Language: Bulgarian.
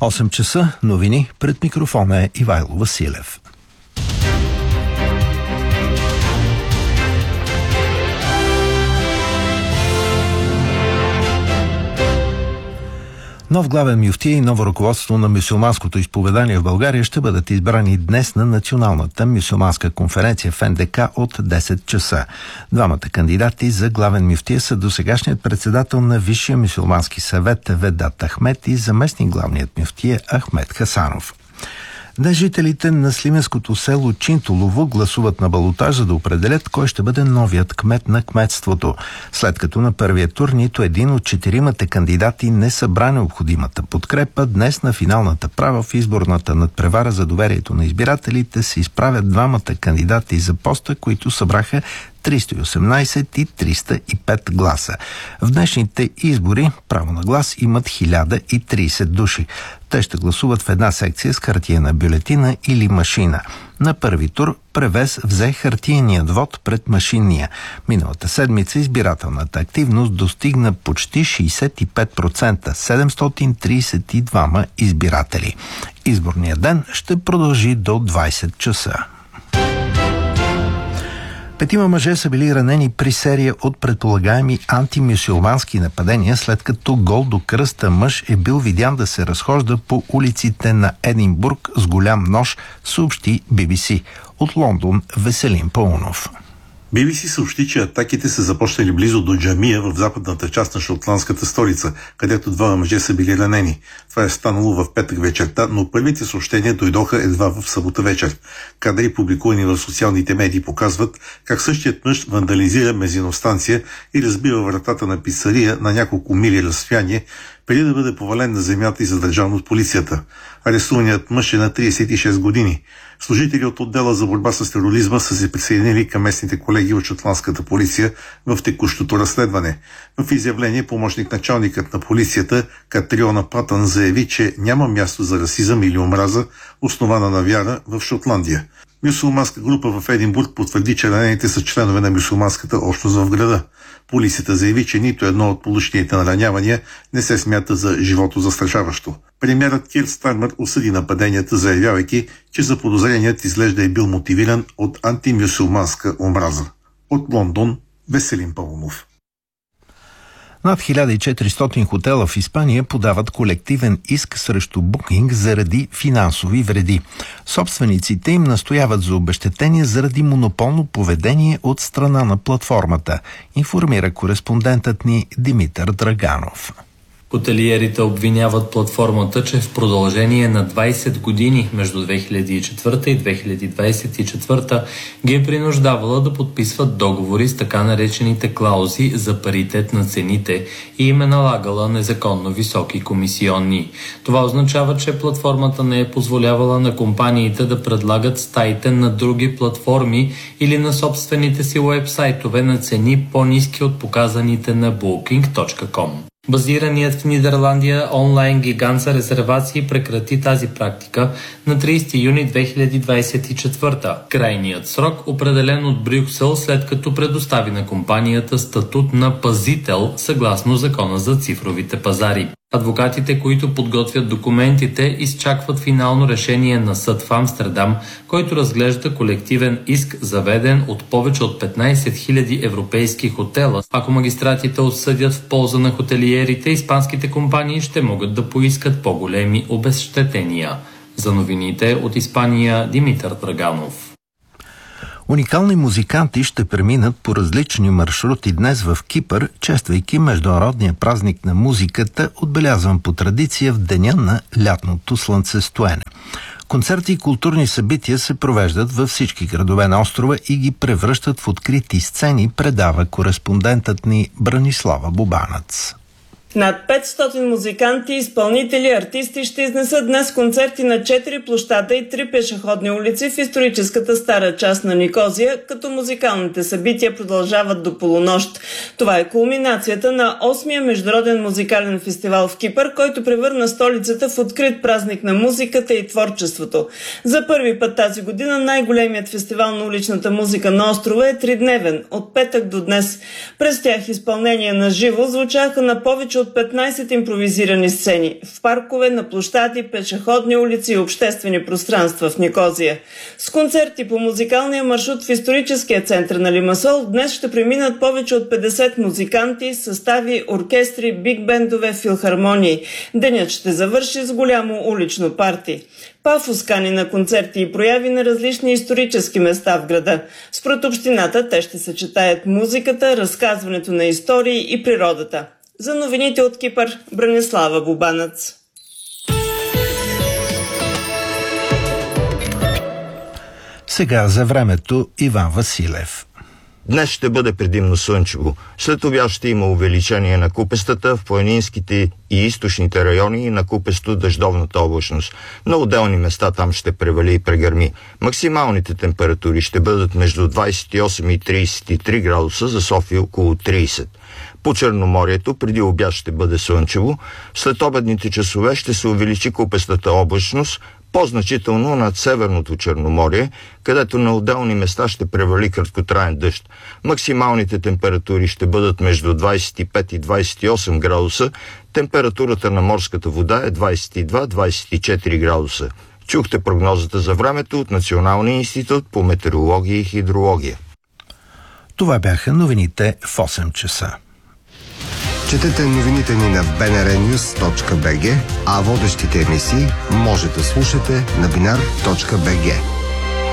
8 часа, новини, пред микрофона е Ивайло Василев. Нов главен мюфтия и ново ръководство на мюсюлманското изповедание в България ще бъдат избрани днес на Националната мюсюлманска конференция в НДК от 10 часа. Двамата кандидати за главен мюфтия са досегашният председател на Висшия мюсюлмански съвет Ведат Ахмед и заместник главният мюфтия Ахмед Хасанов. Днес жителите на сливенското село Чинтулово гласуват на балотаж, за да определят кой ще бъде новият кмет на кметството. След като на първия тур нито един от 4 кандидати не събра необходимата подкрепа, днес на финалната права в изборната надпревара за доверието на избирателите се изправят двамата кандидати за поста, които събраха 318 и 305 гласа. В днешните избори право на глас имат 1030 души. Те ще гласуват в една секция с хартиена бюлетина или машина. На първи тур превес взе хартиеният вод пред машинния. Миналата седмица избирателната активност достигна почти 65%, 732 избиратели. Изборният ден ще продължи до 20 часа. 5 мъже са били ранени при серия от предполагаеми антимюсюлмански нападения, след като гол до кръста мъж е бил видян да се разхожда по улиците на Единбург с голям нож, съобщи BBC. От Лондон Веселин Паунов. BBC съобщи, че атаките са започнали близо до джамия в западната част на шотландската столица, където 2 мъже са били ранени. Това е станало в петък вечерта, но първите съобщения дойдоха едва в събота вечер. Кадри, публикувани в социалните медии, показват как същият мъж вандализира бензиностанция и разбива вратата на пицария на няколко мили разстояние, преди да бъде повален на земята и задържан от полицията. Арестуваният мъж е на 36 години. Служители от отдела за борба с тероризма са се присъединили към местните колеги от шотландската полиция в текущото разследване. В изявление помощник началникът на полицията Катриона Патън заяви, че няма място за расизъм или омраза, основана на вяра, в Шотландия. Мюсюлманска група в Единбург потвърди, че ранените са членове на мюсюлманската общност в града. Полицията заяви, че нито едно от получените наранявания не се смята за животозастрашаващо. Премиерът Кир Стармер осъди нападенията, заявявайки, че заподозреният изглежда е бил мотивиран от антимюсюлманска омраза. От Лондон Веселин Паунов. Над 1400 хотела в Испания подават колективен иск срещу Booking заради финансови вреди. Собствениците им настояват за обезщетение заради монополно поведение от страна на платформата, информира кореспондентът ни Димитър Драганов. Хотелиерите обвиняват платформата, че в продължение на 20 години между 2004 и 2024 ги е принуждавала да подписват договори с така наречените клаузи за паритет на цените и им е налагала незаконно високи комисионни. Това означава, че платформата не е позволявала на компаниите да предлагат стаите на други платформи или на собствените си уебсайтове на цени по-ниски от показаните на Booking.com. Базираният в Нидерландия онлайн гигант за резервации прекрати тази практика на 30 юни 2024. Крайният срок, определен от Брюксел, след като предостави на компанията статут на пазител съгласно Закона за цифровите пазари. Адвокатите, които подготвят документите, изчакват финално решение на съд в Амстердам, който разглежда колективен иск, заведен от повече от 15 000 европейски хотела. Ако магистратите отсъдят в полза на хотелиерите, испанските компании ще могат да поискат по-големи обезщетения. За новините от Испания Димитър Драганов. Уникални музиканти ще преминат по различни маршрути днес в Кипър, чествайки международния празник на музиката, отбелязван по традиция в деня на лятното слънцестоене. Концерти и културни събития се провеждат във всички градове на острова и ги превръщат в открити сцени, предава кореспондентът ни Бранислава Бубанец. Над 500 музиканти, изпълнители, артисти ще изнесат днес концерти на 4 площада и 3 пешеходни улици в историческата стара част на Никозия, като музикалните събития продължават до полунощ. Това е кулминацията на 8-я международен музикален фестивал в Кипър, който превърна столицата в открит празник на музиката и творчеството. За първи път тази година най-големият фестивал на уличната музика на острова е 3-дневен, от петък до днес. През тях изпълнения на живо звучаха на повече от от 15 импровизирани сцени в паркове, на площади, пешеходни улици и обществени пространства в Никозия. С концерти по музикалния маршрут в историческия център на Лимасол днес ще преминат повече от 50 музиканти, състави, оркестри, биг-бендове, филхармонии. Денят ще завърши с голямо улично парти. Пафос кани на концерти и прояви на различни исторически места в града. Според общината те ще съчетаят музиката, разказването на истории и природата. За новините от Кипър, Бранислава Бубанец. Сега за времето Иван Василев. Днес ще бъде предимно слънчево. След обяд ще има увеличение на купестата в планинските и източните райони и на купесто дъждовната облачност. На отделни места там ще превали и прегърми. Максималните температури ще бъдат между 28 и 33 градуса, за София около 30. По Черноморието преди обяд ще бъде слънчево. След обедните часове ще се увеличи купестата облачност, по-значително над Северното Черноморие, където на отделни места ще превали краткотраен дъжд. Максималните температури ще бъдат между 25 и 28 градуса, температурата на морската вода е 22-24 градуса. Чухте прогнозата за времето от Националния институт по метеорология и хидрология. Това бяха новините в 8 часа. Четете новините ни на bnrnews.bg, а водещите емисии може да слушате на binar.bg.